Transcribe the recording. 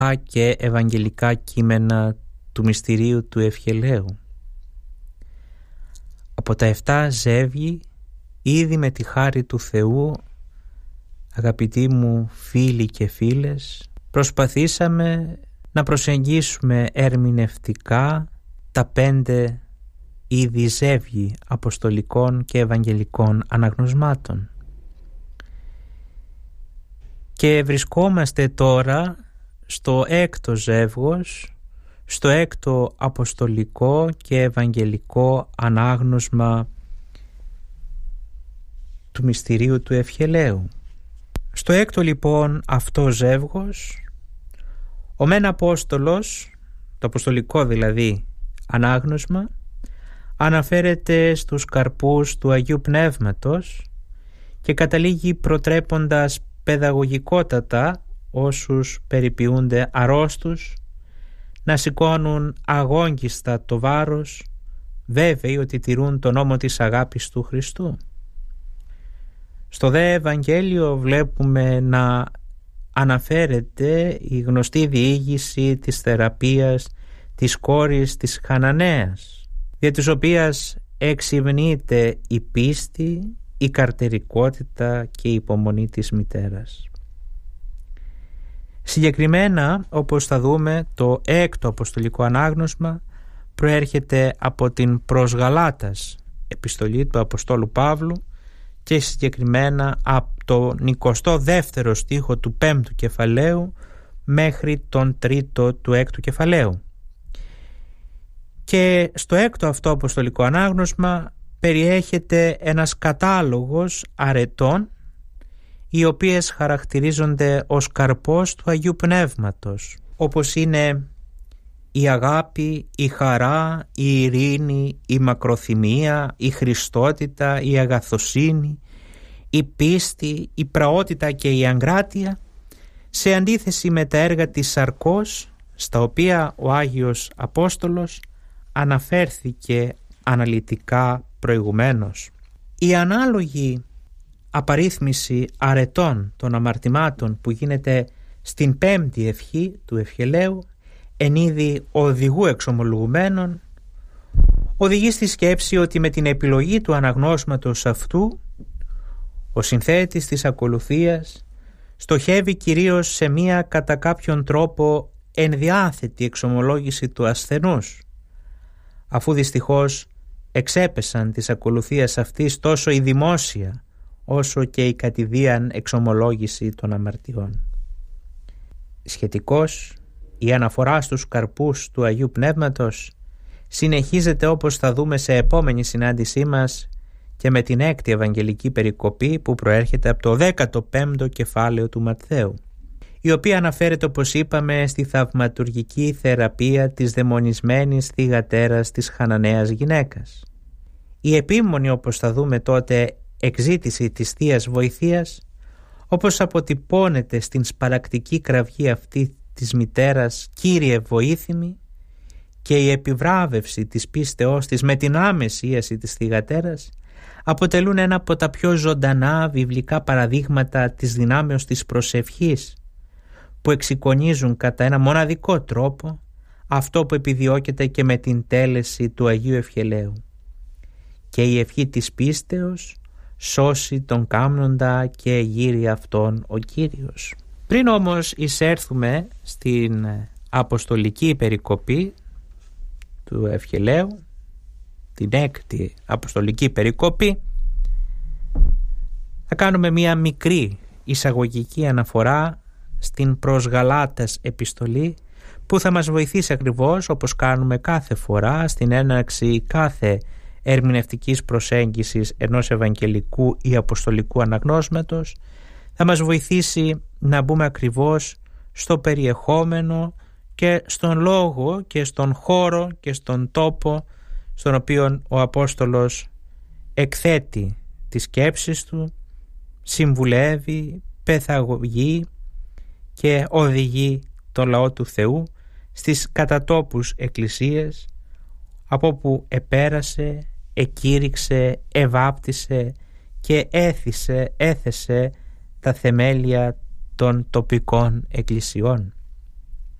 και ευαγγελικά κείμενα του μυστηρίου του Ευχελαίου. Από τα 7 ζεύγη, ήδη με τη χάρη του Θεού, αγαπητοί μου φίλοι και φίλες, προσπαθήσαμε να προσεγγίσουμε ερμηνευτικά τα 5 είδη ζεύγη αποστολικών και ευαγγελικών αναγνωσμάτων. Και βρισκόμαστε τώρα στο 6ο ζεύγος, στο 6ο αποστολικό και ευαγγελικό ανάγνωσμα του μυστηρίου του Ευχελαίου. Στο 6ο λοιπόν αυτό ζεύγος, ο μεν Απόστολος, το αποστολικό δηλαδή ανάγνωσμα, αναφέρεται στους καρπούς του Αγίου Πνεύματος και καταλήγει προτρέποντας παιδαγωγικότατα όσους περιποιούνται αρρώστους να σηκώνουν αγόγγιστα το βάρος, βέβαιοι ότι τηρούν τον νόμο της αγάπης του Χριστού. Στο δε Ευαγγέλιο βλέπουμε να αναφέρεται η γνωστή διήγηση της θεραπείας της κόρης της Χαναναίας, δια της οποίας εξυμνείται η πίστη, η καρτερικότητα και η υπομονή της μητέρας. Συγκεκριμένα, όπως θα δούμε, το 6ο αποστολικό ανάγνωσμα προέρχεται από την προς Γαλάτας επιστολή του Αποστόλου Παύλου και συγκεκριμένα από το 22ο στίχο του 5ου κεφαλαίου μέχρι τον 3ο του 6ου κεφαλαίου. Και στο 6ο αυτό αποστολικό ανάγνωσμα περιέχεται ένας κατάλογος αρετών, οι οποίες χαρακτηρίζονται ως καρπός του Αγίου Πνεύματος, όπως είναι η αγάπη, η χαρά, η ειρήνη, η μακροθυμία, η χριστότητα, η αγαθοσύνη, η πίστη, η πραότητα και η αγκράτεια, σε αντίθεση με τα έργα της σαρκός, στα οποία ο Άγιος Απόστολος αναφέρθηκε αναλυτικά προηγουμένως. Η ανάλογη απαρίθμηση αρετών των αμαρτημάτων που γίνεται στην 5η ευχή του Ευχελαίου εν είδη οδηγού εξομολογουμένων οδηγεί στη σκέψη ότι με την επιλογή του αναγνώσματος αυτού ο συνθέτης της ακολουθίας στοχεύει κυρίως σε μία κατά κάποιον τρόπο ενδιάθετη εξομολόγηση του ασθενούς, αφού δυστυχώς εξέπεσαν της ακολουθίας αυτής τόσο η δημόσια όσο και η κατηδίαν εξομολόγηση των αμαρτιών. Σχετικώς, η αναφορά στους καρπούς του Αγίου Πνεύματος συνεχίζεται, όπως θα δούμε σε επόμενη συνάντησή μας, και με την 6η Ευαγγελική περικοπή που προέρχεται από το 15ο κεφάλαιο του Ματθαίου, η οποία αναφέρεται, όπως είπαμε, στη θαυματουργική θεραπεία της δαιμονισμένης θυγατέρας της Χαναναίας γυναίκας. Η επίμονη, όπως θα δούμε τότε, εξήτηση της Θείας Βοηθείας, όπως αποτυπώνεται στην σπαρακτική κραυγή αυτή της μητέρας «Κύριε βοήθημη», και η επιβράβευση της πίστεώς της με την άμεση ίαση της θυγατέρας αποτελούν ένα από τα πιο ζωντανά βιβλικά παραδείγματα της δυνάμεως της προσευχής, που εξεικονίζουν κατά ένα μοναδικό τρόπο αυτό που επιδιώκεται και με την τέλεση του Αγίου Ευχελαίου. Και η ευχή της πίστεως σώσει τον κάμνοντα και γύρει αυτόν ο Κύριος. Πριν όμως εισέρθουμε στην αποστολική περικοπή του Ευχελαίου, την 6η αποστολική περικοπή, θα κάνουμε μία μικρή εισαγωγική αναφορά στην προς Γαλάτας επιστολή, που θα μας βοηθήσει ακριβώς, όπως κάνουμε κάθε φορά στην έναρξη κάθε ερμηνευτικής προσέγγισης ενός ευαγγελικού ή αποστολικού αναγνώσματος, θα μας βοηθήσει να μπούμε ακριβώς στο περιεχόμενο και στον λόγο και στον χώρο και στον τόπο στον οποίο ο Απόστολος εκθέτει τις σκέψεις του, συμβουλεύει, πεθαγωγεί και οδηγεί το λαό του Θεού στις κατατόπους εκκλησίες, από όπου επέρασε, εκήρυξε, ευάπτισε και έθεσε τα θεμέλια των τοπικών εκκλησιών.